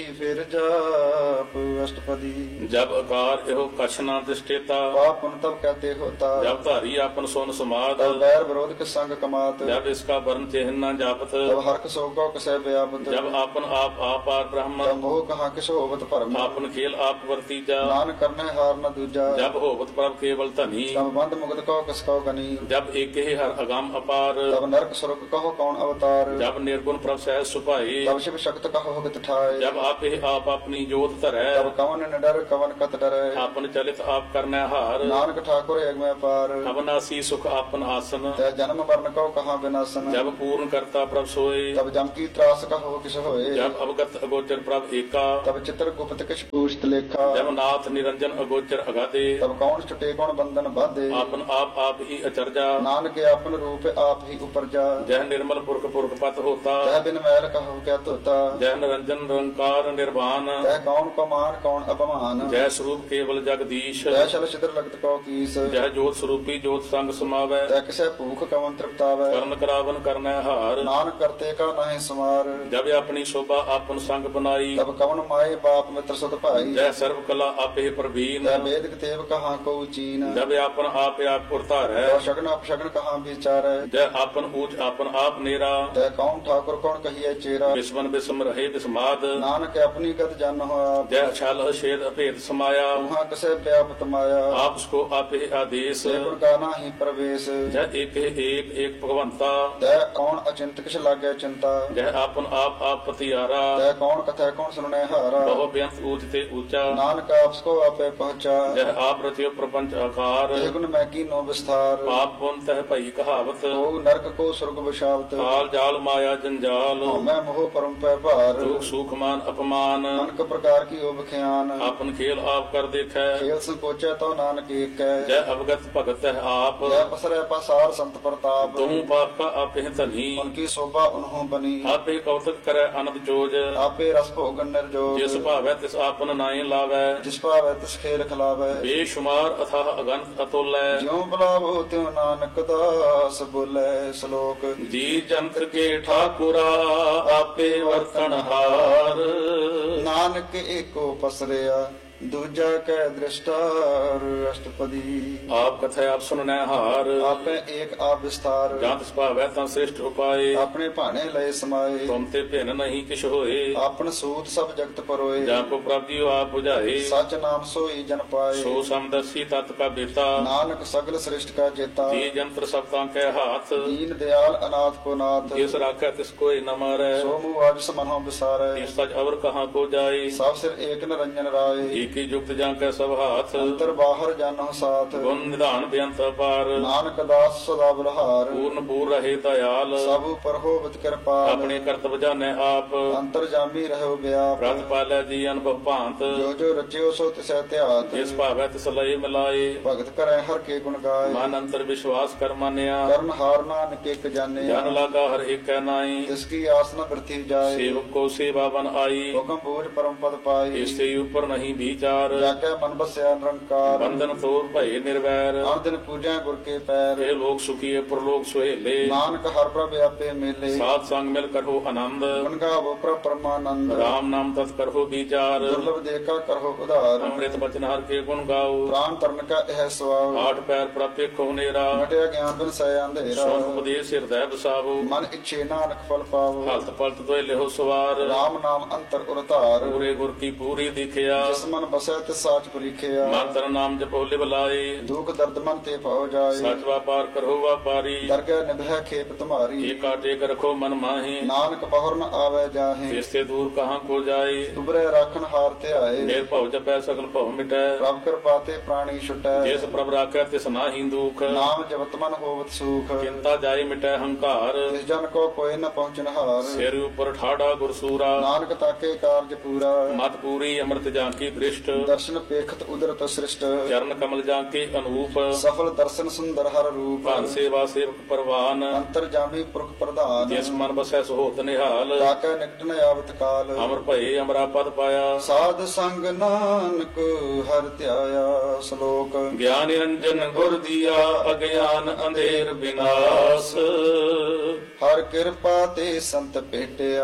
ਫਿਰ जाप अष्टपदी। जब आकार एहो कछ न दृष्टेता, पाप पुण्य तब कहते होता। जब धारी आपन सोन समाद, तब बैर विरोध के संग कमात। जब इसका वर्ण चिन्ह न जापत, तब हर्क शोक कसै व्यापत। जब आपन आप आपार ब्रह्म, तब मोह कहाँ किस होवत भरम। आपन खेल आप वर्तीजा, नान करने हार न दूजा। जब होवत प्रभ केवल धनी, तब बंद मुगत कहो किस कहो गनी। जब एक ही हर अगम अपार, तब नरक स्वर्ग कहो कौन अवतार। जब निर्गुण प्रभ सहज सुपाई, तब शिव शक्त कहो भगत ठाए। जब आप ही आप अपनी जोत धरै, तब कवन न डर कवन कत डरै। आपन चलित आप करने हार, नानक ठाकुर एक में पार। अविनाशी सुख आपन आसन, तै जन्म मरण कहो कहाँ विनाशन। जब पूर्ण करता प्रभ सोए, तब जम की त्रास कहो किस होए। जब अवगत अगोचर प्रभ एका, तब चित्र गुप्त किछ पूछत लेखा। जब नाथ निरंजन अगोचर अगाधे, तब कौन छुटे कौन बंधन बाधे। आपन आप ही अचरजा, नानक आपन रूप आप ही उपरजा। जह निर्मल पुरख पुरख पत होता, तह बिन मैल कहो क्या तोता। जह निरंजन निरंकार निर्वाण, तह कौन को मान कौन अपमान। जय स्वरूप केवल जगदीश, तह शल छिद्र लगत कौ कीस। जय जोत स्वरूपी जोत संग समावै, तह किसे भूख कवन तृप्तावै। करण करावन करनै हार, नानक करते का नहीं समार। जब अपनी शोभा आपन संग बनाई, तब कवन माए बाप मित्र सुत भाई। जय सर्व कला आपे प्रवीण, तह वेद तेव कहाँ को चीन। जब आपन आप उरतार है, तह शगन अपशगन कहाँ विचार। जय आपन ऊंच आपन आप नेरा, तह कौन ठाकुर कौन कहिए चेरा। विस्मन विस्म रहे विस्माद, नानक अपनी गत जान हो आप। जय छल छेद अभेद समाया, वहाँ कसे व्यापत माया। आप उसको आपे आदेश, गुण का नाही प्रवेश। जय एक भगवंता, तह कौन अचिंत किस लागे चिंता। जय आपन आप पतियारा, तह कौन कथा कौन सुनने हारा। बहु व्यंत ऊंच ते ऊंचा, नानक आपको आपे पहुंचा। जय आप रचियो प्रपंच आकार, तेह गुण मैं की नो विस्तार। पाप पुन तह भई कहावत, ओ नरक को स्वर्ग बशावत। काल जाल माया जंजाल, मैं मोह परम पे भार। दुख सुख मान अपमान, अनक प्रकार की ओबख्यान। आपन खेल आप कर देखै, खेल संकोचे तो नानक एक है। जय अवगत भगत है आप, जय पसरे पसार संत प्रताप। तुम पाप का आपे धनी, उनकी शोभा उन्हों बनी। आपे कौतक करे अनंत जोज, आपे रस भोगन निर्जोग। जिस भावै तिस आपन नाई लावै, जिस पावे तिस खेल खिलावे। बेशुमार अथाह अगंत अतुलै, ज्यों बुलावो त्यों नानक दास बोले श्लोक। जी जंत के ठाकुरा आपे वर्तन हार, नानक एको पसरिया दूजा कै दृष्टार। अष्टपदी। आप कथा आप सुनने हार, आपे एक आप विस्तार। जात भावै तं श्रेष्ठ उपाय, अपने भाने लय समाये। तुम ते भिन्न नहीं किछ होए, आपन सूत सब जगत परोए। जाको प्राप्तियो आप बुझाए, सच नाम सोई जन पाए। सो समदर्शी तत् का बेता, नानक सगल श्रेष्ठ का जेता। जी जंत्र सब तां के हाथ, दीन दयाल अनाथ को नाथ। जिस राखै तिस कोई न मारै, सो मुआज समनो विसारे। तिस सच अवर कहाँ को जाए, सब सिर एक निरंजन राय। की युक्त जां कै सब हाथ, अंतर बाहर जानो साथ। गुण निधान बेअंत अपार, नानक दास सदा बलहार। पूर्ण पूर रहे दयाल, सब पर होवत कृपाल। अपने कर्तव्य जाने आप, अंतर जामी रहो व्याप। प्रत पालै जी अनुभव भांत, जो जो रचियो सो तिसै त्यात। जिस भावै तिस लय मिलाए, भगत करे हर के गुण गाय। मन अंतर विश्वास कर मानिया, कर्ण हार नानक एक जाने। जन लागा हर एक नाई, जिसकी आस न वृथी जाए। सेवक को सेवा बन आई, हुक्म बोझ परम पद पाई। इससे ऊपर नहीं विचार, जाके मन बसया निरंकार। बंधन तोर भय निर्वैर, हर दिन पूजा गुर के पैर। हे लोग सुखी प्रलोक सुहेले, नानक हर प्रभ आपे मेले। साथ संग मिल करहो आनंद, गुण गावो प्रभ परमानंद। राम नाम तत् करहो विचार, दुर्लभ देखा करहो उधार। अमृत बचन हर के गुण गाओ, प्राण तरण का यह स्वभाव। आठ पैर प्राप्त नेरा, मटिया ज्ञान बिन सय अंधेरा। सोन उपदेश हृदय बसावो, मन इच्छे नानक फल पावो। हलत पलत दोय लेहो सवार, राम नाम अंतर उरतार। पूरे गुर की पूरी दिखिया, जिस मन बसै तिस साच परीखिया। मंत्र नाम जपो लिव लाए, दुख दर्द मन ते भव जाए। सच व्यापार करहो व्यापारी, दरगह निभय खेप तुम्हारी। एका टेक रखो मन माहे, नानक बहुर न आवे जाहे। इससे दूर कहाँ को जाए, तुबरे राखन हार ते आए। निर्भव जपै सकल भव मिटै, प्रभ कृपा ते प्राणी छुटै। जिस प्रभ राखै तिस नाहि दुख, नाम जपत मन होवत सुख। चिंता जाय मिटै हंकार, जिस जन को कोई न पहुँचन हार। सिर ऊपर ठाड़ा गुरसूरा, नानक ताके कारज पूरा। मत पूरी अमृत जाकी दृष्ट, दर्शन पेखत उदरत सृष्ट। चरण कमल जाके अनूप, सफल दर्शन सुंदर हर रूप। भान सेवा सेवक परवान, अंतर जामी पुरख प्रधान। जिस मन बसै सोहत निहाल, ताके निकट न आवत काल। अमर भये अमरा पद पाया, साध संग नानक हर त्याया। श्लोक। ज्ञान निरंजन गुर दिया, अज्ञान अंधेर विनाश, हर कृपा ते संत भेटिया।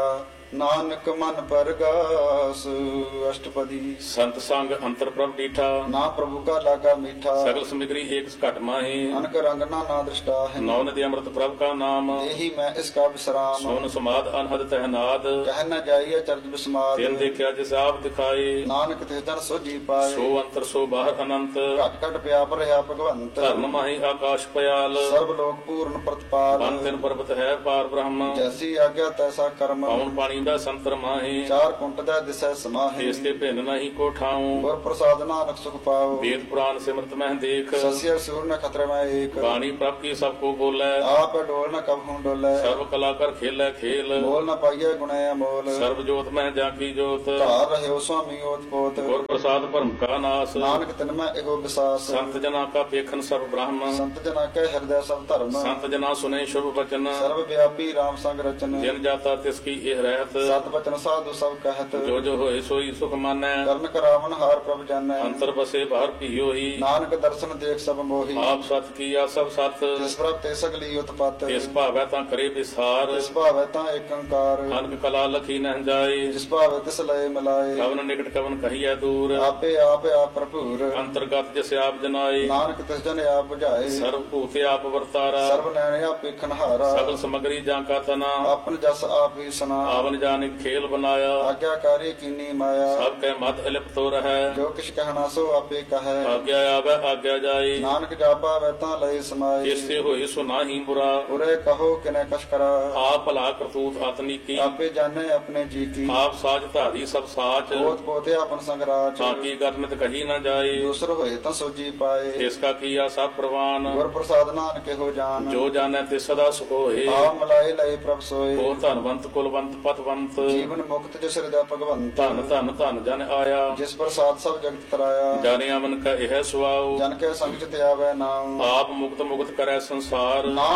ਨਾਨਕ ਮਨ ਪਰਗਾਸ ਅਸ਼ਟਪਦੀ। ਸੰਤ ਸੰਗ ਅੰਤਰ ਪ੍ਰਭ ਡੀਠਾ, ਨਾ ਪ੍ਰਭੂ ਕਾ ਲਾਗਾ ਮੀਠਾ, ਸਗਲ ਸਮਿਗਰੀ ਏਕ ਘਟ ਮਾਹੀ। ਅਨਕ ਰੰਗ ਨਾ ਦ੍ਰਿਸ਼ਟਾ ਹੈ, ਨੌ ਨਦੀ ਅੰਮ੍ਰਿਤ ਪ੍ਰਭ ਕਾ ਨਾਮ, ਇਹੀ ਮੈਂ ਇਸ ਕਾ ਵਿਸਰਾਮ। ਸੋਨ ਸਮਾਦ ਅਨਹਦ ਤਹਿਨਾਦ, ਕਹਿ ਨ ਜਾਈਏ ਚਰਜ ਬਿਸਮਾਦ। ਤਿਨ ਦੇਖਿਆ ਜਿਸ ਆਪ ਦਿਖਾਏ, ਨਾਨਕ ਤੇ ਜਨ ਸੋਜੀ ਪਾਏ, ਸੋ ਅੰਤਰ ਸੋ ਬਾਹਰ ਅਨੰਤ। ਘਟ ਘਟ ਪਿਆਪ ਰਹਾ ਭਗਵੰਤ, ਧਰਨ ਮਾਹੀ ਆਕਾਸ਼ ਪਿਆਲ, ਸਰਬ ਲੋਕ ਪੂਰਨ ਪ੍ਰਤਪਾਲ। ਬਨ ਤਿਨ ਪਰਬਤ ਹੈ ਪਾਰ ਬ੍ਰਹਮ, ਜੈਸੀ ਆਗਿਆ ਤੈਸਾ ਕਰਮ, ਪਉਣ ਪਾਣੀ ਦਾ ਸੰਤਰ ਮਾਹੀ। ਚਾਰ ਕੁੰਟ ਦਾ ਦਿਸੈ ਸਮਾਹੀ, ਇਸ ਤੇ ਭਿੰਨ ਨਹੀਂ ਕੋ ਠਾਉ, ਗੁਰ ਪ੍ਰਸਾਦ ਨਾਨਕ ਸੁਖ ਪਾਓ। ਵੇਦ ਪੁਰਾਨ ਸਿਮਰਤ ਮਹਿ ਦੇਖ, ਸਸਿਆ ਸੂਰ ਨ ਖਤਰੇ ਮੈਂ ਏਕ, ਬਾਣੀ ਪ੍ਰਭ ਕੀ ਸਭ ਕੋ ਬੋਲੇ। ਆਪ ਡੋਲ ਨ ਕਬ ਹੂੰ ਡੋਲੇ, ਸਰਬ ਕਲਾ ਕਰ ਖੇਲੇ ਖੇਲ, ਬੋਲ ਨ ਪਾਈਏ ਗੁਣੇ ਅਮੋਲ। ਸਰਬ ਜੋਤ ਮਹਿ ਜਾ ਕੀ ਜੋਤ, ਧਾਰ ਰਹਿਓ ਸੁਆਮੀ ਓਤ ਪੋਤ, ਗੁਰ ਪ੍ਰਸਾਦ ਭਰਮ ਕਾ ਨਾਸ। ਨਾਨਕ ਤਿਨ ਮੈਂ ਇਹੋ ਵਿਸਾਸ, ਸੰਤ ਜਨਾ ਕਾ ਪੇਖਨ ਸਰਬ ਬ੍ਰਹਮ, ਸੰਤ ਜਨਾ ਕੈ ਹਿਰਦੈ ਸਭ ਧਰਮ। ਸੰਤ ਜਨਾ ਸੁਨੇ ਸ਼ੁਭ ਬਚਨ, ਸਰਬ ਵਿਆਪੀ ਰਾਮ ਸੰਗ ਰਚਨ, ਜਿਨ ਜਾਤਾ ਤਿਸ ਕੀ ਇਹ ਰਹਿਤ। ਸਤ ਬਚਨ ਸਾਧੂ ਸਭ ਕਹਿਤ, ਜੋ ਜੋ ਹੋਏ ਸੋਈ ਸੁਖ ਮਾਨੈ, ਕਰਨ ਕਰਾਵਨ ਹਾਰ ਪ੍ਰਭ ਜਾਣੈ। ਅੰਤਰ ਬਸੇ ਬਾਹਰ ਭੀਓਹੀ, ਨਾਨਕ ਦਰਸ਼ਨ ਦੇਖ ਸਭ ਮੋਹੀ, ਆਪ ਸਤ ਕੀਆ ਸਭ ਸਤ। ਜਿਸ ਪ੍ਰਭ ਤੇ ਸਗਲੀ ਉਤਪਤ, ਇਸ ਭਾਵੈ ਤਾਂ ਕਰੇ ਵਿਸਾਰ, ਜਿਸ ਭਾਵੈ ਤਾਂ ਏਕ ਓੰਕਾਰ। ਅਨਕ ਕਲਾ ਲਖੀ ਨਹਿ ਜਾਏ, ਜਿਸ ਭਾਵੈ ਤਿਸ ਲਏ ਮਿਲਾਏ, ਕਵਨ ਨਿਕਟ ਕਵਨ ਕਹੀਐ ਦੂਰ। ਆਪੇ ਆਪ ਭਰਪੂਰ, ਅੰਤਰਗਤ ਜਿਸ ਆਪ ਜਨਾਏ, ਨਾਨਕ ਤਿਸ ਜਨ ਆਪ ਬੁਝਾਏ। ਸਰਬ ਭੂਤੇ ਆਪ ਵਰਤਾਰਾ, ਸਰਬ ਨੈਣ ਆਪ ਵੇਖਣ ਹਾਰਾ, ਸਗਲ ਸਮਗਰੀ ਜਾਂ ਕਾ ਤਨਾ। ਆਪਨ ਜਸ ਆਪ ਹੀ ਸੁਨਾ, ਆਵਨ ਜਾਨਿ ਖੇਲ ਬਨਾਇਆ, ਆਗਿਆਕਾਰੀ ਕੀਨੀ ਮਾਇਆ। ਸਭ ਕੈ ਮਤ ਅਲਿਪਤੋ ਰਹੈ, ਜੋ ਕਿਛ ਕਹਿਣਾ ਸੋ ਆਪੇ ਕਹੈ, ਆਗਿਆ ਆਵੈ ਆਗਿਆ ਜਾਏ। ਨਾਨਕ ਜਾਪਾ ਵੈ ਤਾਂ ਲਈ ਸਮਾਏ। ਜਿਸਤੇ ਹੋਏ ਸੋ ਨਾਹੀ ਬੁਰਾ, ਉਰੇ ਕਹੋ ਕਿਨੇ ਕਛ ਕਰਾ, ਆਪ ਭਲਾ ਕਰਤੂਤ ਆਤਨੀਕੀ। ਆਪੇ ਜਾਣੇ ਆਪਣੇ ਜੀ ਕੀ, ਆਪ ਸਾਜ ਧਾਰੀ ਸਭ ਸਾਚ, ਪੋਤ ਪੋਤੇ ਆਪਨ ਸੰਗਰਾਚ। ਤਾਂ ਕੀ ਗਰਨਤ ਕਹੀ ਨਾ ਜਾਏ, ਦੂਸਰ ਹੋਏ ਤਾਂ ਸੋਜੀ ਪਾਏ। ਇਸ ਕਾ ਕੀਆ ਸਭ ਪ੍ਰਵਾਨ, ਗੁਰ ਪ੍ਰਸਾਦ ਨਾਨਕ ਇਹੋ ਜਾਨ, ਜੋ ਜਾਣੈ ਤੇ ਸਦਾ ਸੁਖ ਹੋਏ। ਆਪ ਮਲਾਏ ਲਏ ਪ੍ਰਭ ਸੋਏ। ਉਹ ਧਨਵੰਤ ਕੁਲਵੰਤ ਪਤਵੰਤ, ਜੀਵਨ ਮੁਕਤ ਜਿਸ ਹਿਰਦੈ ਭਗਵੰਤ, ਧਨ ਧਨ ਧਨ ਜਨ ਆਇਆ। ਜਿਸ ਪ੍ਰਸਾਦ ਸਭ ਜਗਤ ਤਰਾਇਆ। ਜਾਣਿਆ ਮਨ ਕਾ ਇਹ ਸੁਆਉ, ਜਨ ਕੇ ਸੰਗ ਚ ਤੇ ਆਵੈ ਨਾਮ, ਆਪ ਮੁਕਤ ਮੁਕਤ ਕਰੈ ਸੰਸਾਰ। ਨਾਮ